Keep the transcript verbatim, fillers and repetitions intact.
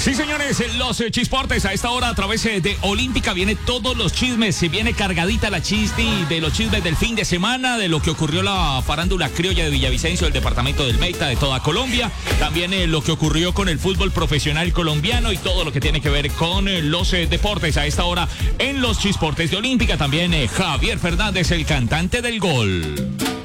Sí, señores, los eh, chisportes a esta hora a través eh, de Olímpica viene todos los chismes, se viene cargadita la chisme de los chismes del fin de semana, de lo que ocurrió la farándula criolla de Villavicencio, del departamento del Meta, de toda Colombia, también eh, lo que ocurrió con el fútbol profesional colombiano y todo lo que tiene que ver con eh, los eh, deportes a esta hora en los chisportes de Olímpica. También eh, Javier Fernández, el cantante del gol.